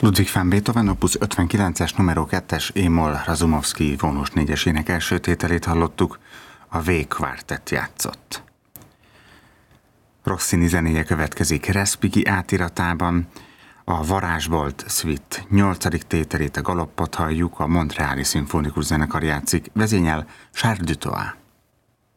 Ludwig van Beethoven opus 59-es numero 2-es E-moll Razumovszky vonós 4-esének első tételét hallottuk, a V kvártett játszott. Rossini zenéje következik Respighi átiratában, a Varázsbolt Suite 8. tételét, a galoppot halljuk, a Montreali Szimfonikus Zenekar játszik, vezényel Charles Dutoit.